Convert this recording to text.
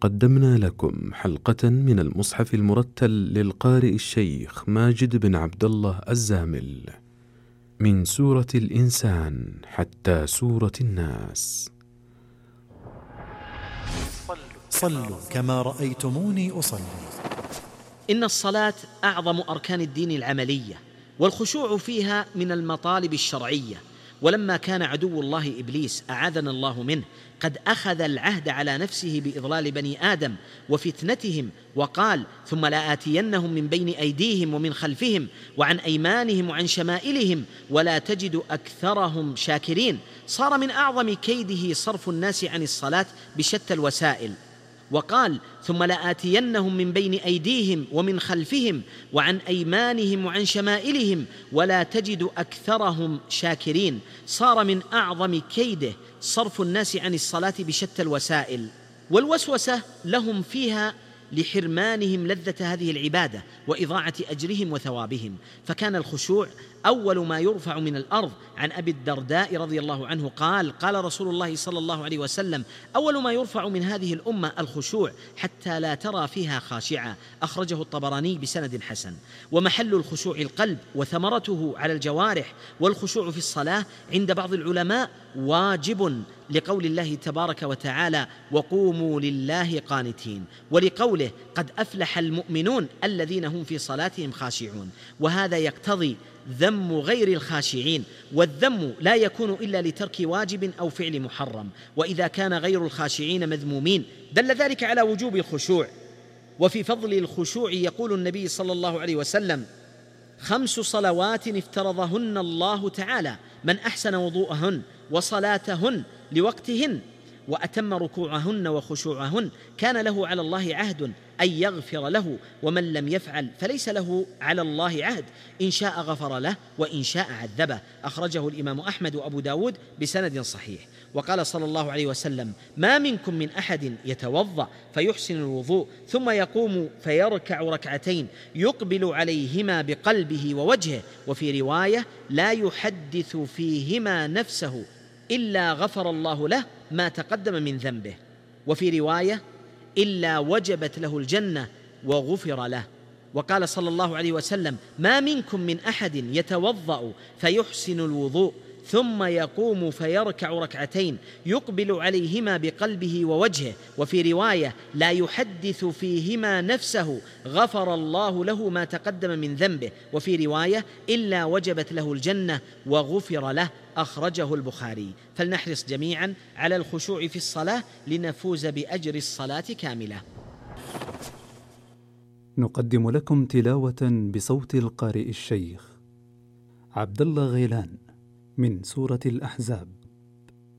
قدمنا لكم حلقة من المصحف المرتل للقارئ الشيخ ماجد بن عبد الله الزامل من سورة الإنسان حتى سورة الناس. صلوا كما رأيتموني أصلي. إن الصلاة أعظم أركان الدين العملية، والخشوع فيها من المطالب الشرعية. ولما كان عدو الله إبليس أعاذنا الله منه قد أخذ العهد على نفسه بإضلال بني آدم وفتنتهم، وقال: ثم لآتينهم من بين أيديهم ومن خلفهم وعن أيمانهم وعن شمائلهم ولا تجد أكثرهم شاكرين. صار من أعظم كيده صرف الناس عن الصلاة بشتى الوسائل، وقال: ثم لآتينهم من بين أيديهم ومن خلفهم وعن أيمانهم وعن شمائلهم ولا تجد أكثرهم شاكرين. صار من أعظم كيده صرف الناس عن الصلاة بشتى الوسائل، والوسوسة لهم فيها لحرمانهم لذة هذه العبادة وإضاعة أجرهم وثوابهم. فكان الخشوع أول ما يرفع من الأرض. عن أبي الدرداء رضي الله عنه قال: قال رسول الله صلى الله عليه وسلم: أول ما يرفع من هذه الأمة الخشوع حتى لا ترى فيها خاشعة. أخرجه الطبراني بسند حسن. ومحل الخشوع القلب وثمرته على الجوارح. والخشوع في الصلاة عند بعض العلماء واجب، لقول الله تبارك وتعالى: وقوموا لله قانتين، ولقوله: قد أفلح المؤمنون الذين هم في صلاتهم خاشعون. وهذا يقتضي ذم غير الخاشعين، والذم لا يكون إلا لترك واجب أو فعل محرم. وإذا كان غير الخاشعين مذمومين دل ذلك على وجوب الخشوع. وفي فضل الخشوع يقول النبي صلى الله عليه وسلم: 5 صلوات افترضهن الله تعالى، من أحسن وضوءهن وصلاتهن لوقتهن وأتم ركوعهن وخشوعهن كان له على الله عهد أن يغفر له، ومن لم يفعل فليس له على الله عهد، إن شاء غفر له وإن شاء عذبه. أخرجه الإمام أحمد وأبو داود بسند صحيح. وقال صلى الله عليه وسلم: ما منكم من أحد يتوضأ فيحسن الوضوء ثم يقوم فيركع ركعتين يقبل عليهما بقلبه ووجهه، وفي رواية: لا يحدث فيهما نفسه إلا غفر الله له ما تقدم من ذنبه، وفي رواية: إلا وجبت له الجنة وغفر له. وقال صلى الله عليه وسلم: ما منكم من أحد يتوضأ فيحسن الوضوء ثم يقوم فيركع ركعتين يقبل عليهما بقلبه ووجهه، وفي رواية: لا يحدث فيهما نفسه غفر الله له ما تقدم من ذنبه، وفي رواية: إلا وجبت له الجنة وغفر له. أخرجه البخاري. فلنحرص جميعا على الخشوع في الصلاة لنفوز بأجر الصلاة كاملة. نقدم لكم تلاوة بصوت القارئ الشيخ عبد الله غيلان من سورة الأحزاب.